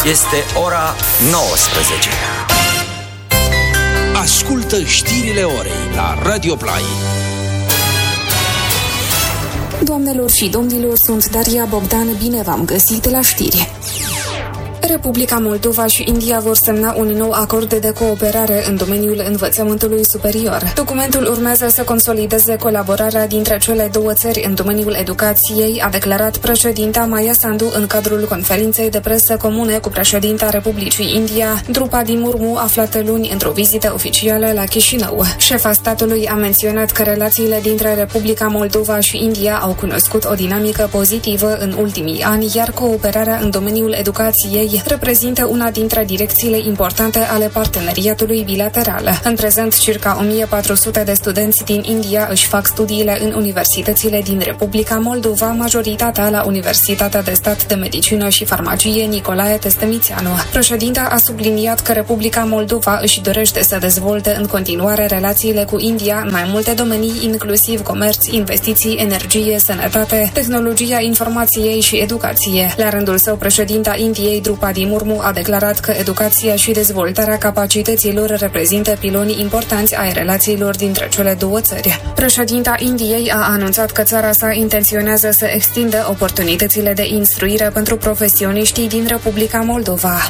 Este ora 19. Ascultă știrile orei la Radio Play. Doamnelor și domnilor, sunt Daria Bogdan, bine v-am găsit la știri. Republica Moldova și India vor semna un nou acord de cooperare în domeniul învățământului superior. Documentul urmează să consolideze colaborarea dintre cele două țări în domeniul educației, a declarat președinta Maia Sandu în cadrul conferinței de presă comune cu președinta Republicii India, Drupadi Murmu, aflată luni într-o vizită oficială la Chișinău. Șefa statului a menționat că relațiile dintre Republica Moldova și India au cunoscut o dinamică pozitivă în ultimii ani, iar cooperarea în domeniul educației reprezintă una dintre direcțiile importante ale parteneriatului bilateral. În prezent, circa 1400 de studenți din India își fac studiile în universitățile din Republica Moldova, majoritatea la Universitatea de Stat de Medicină și Farmacie Nicolae Testemițeanu. Președinta a subliniat că Republica Moldova își dorește să dezvolte în continuare relațiile cu India în mai multe domenii, inclusiv comerț, investiții, energie, sănătate, tehnologia informației și educație. La rândul său, președinta Indiei, Drupadi Murmu, a declarat că educația și dezvoltarea capacităților reprezintă piloni importanți ai relațiilor dintre cele două țări. Președinta Indiei a anunțat că țara sa intenționează să extindă oportunitățile de instruire pentru profesioniștii din Republica Moldova.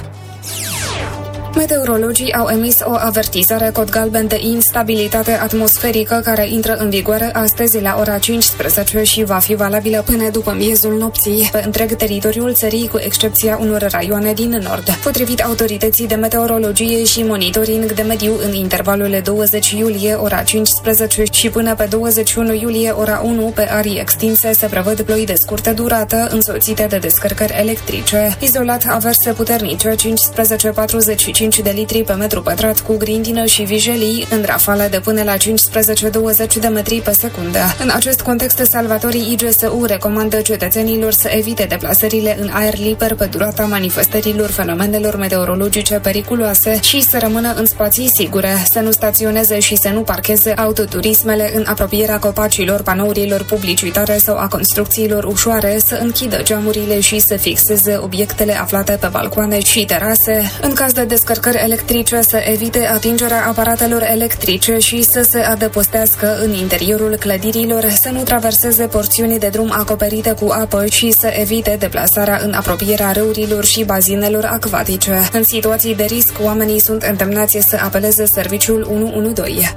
Meteorologii au emis o avertizare cod galben de instabilitate atmosferică care intră în vigoare astăzi la ora 15 și va fi valabilă până după miezul nopții pe întreg teritoriul țării, cu excepția unor raioane din nord. Potrivit autorității de meteorologie și monitoring de mediu, în intervalul 20 iulie ora 15 și până pe 21 iulie ora 1 pe arii extinse se prevăd ploi de scurtă durată însoțite de descărcări electrice. Izolat averse puternice 15-45 de litri pe metru pătrat cu grindină și vijelii în rafale de până la 15-20 de metri pe secundă. În acest context, salvatorii IGSU recomandă cetățenilor să evite deplasările în aer liber pe durata manifestărilor fenomenelor meteorologice periculoase și să rămână în spații sigure, să nu staționeze și să nu parcheze autoturismele în apropierea copacilor, panourilor publicitare sau a construcțiilor ușoare, să închidă geamurile și să fixeze obiectele aflate pe balcoane și terase. În caz de descărcări electrice, să evite atingerea aparatelor electrice și să se adăpostească în interiorul clădirilor, să nu traverseze porțiuni de drum acoperite cu apă și să evite deplasarea în apropierea râurilor și bazinelor acvatice. În situații de risc, oamenii sunt îndemnați să apeleze serviciul 112.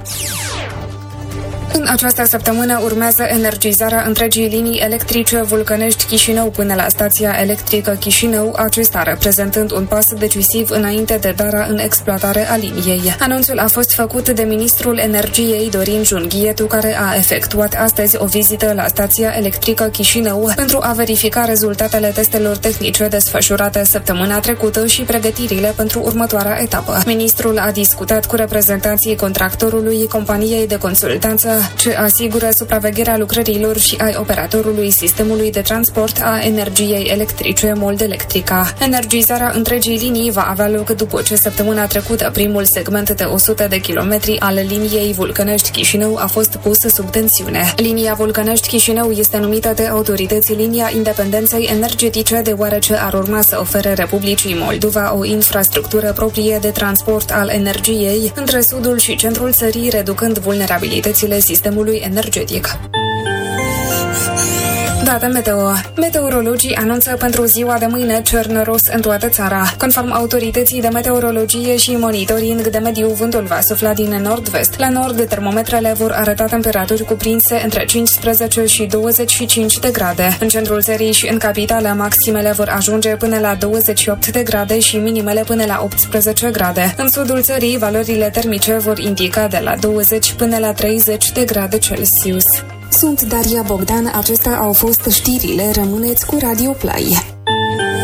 În această săptămână urmează energizarea întregii linii electrice Vulcănești-Chișinău până la stația electrică Chișinău, acesta reprezentând un pas decisiv înainte de darea în exploatare a liniei. Anunțul a fost făcut de ministrul energiei Dorin Junghietu, care a efectuat astăzi o vizită la stația electrică Chișinău pentru a verifica rezultatele testelor tehnice desfășurate săptămâna trecută și pregătirile pentru următoarea etapă. Ministrul a discutat cu reprezentanții contractorului, companiei de consultanță ce asigură supravegherea lucrărilor și ai operatorului sistemului de transport a energiei electrice Moldelectrica. Energizarea întregii linii va avea loc după ce săptămâna trecută primul segment de 100 de kilometri al liniei Vulcănești-Chișinău a fost pus sub tensiune. Linia Vulcănești-Chișinău este numită de autorități linia independenței energetice, deoarece ar urma să ofere Republicii Moldova o infrastructură proprie de transport al energiei între sudul și centrul țării, reducând vulnerabilitățile sistemului energetic. Date meteo. Meteorologii anunță pentru ziua de mâine cer năros în toată țara. Conform autorității de meteorologie și monitoring de mediu, vântul va sufla din nord-vest. La nord, termometrele vor arăta temperaturi cuprinse între 15 și 25 de grade. În centrul țării și în capitală, maximele vor ajunge până la 28 de grade și minimele până la 18 grade. În sudul țării, valorile termice vor indica de la 20 până la 30 de grade Celsius. Sunt Daria Bogdan, acestea au fost știrile, rămâneți cu Radio Play.